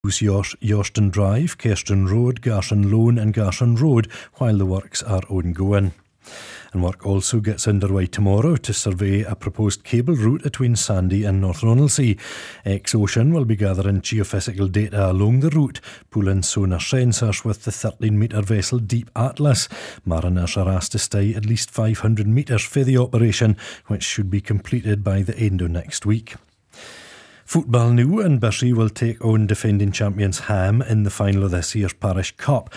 Yorston Drive, Kerston Road, Garshin Lone and Garshin Road while the works are ongoing. And work also gets underway tomorrow to survey a proposed cable route between Sandy and North Ronaldsay. Ex-Ocean will be gathering geophysical data along the route, pulling sonar sensors with the 13-metre vessel Deep Atlas. Mariners are asked to stay at least 500 metres for the operation, which should be completed by the end of next week. Football new and Bushey will take on defending champions Ham in the final of this year's Parish Cup.